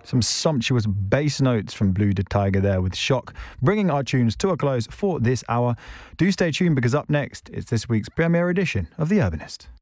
Some sumptuous bass notes from Blue the Tiger there with Shock, bringing our tunes to a close for this hour. Do stay tuned because up next, it's this week's premiere edition of The Urbanist.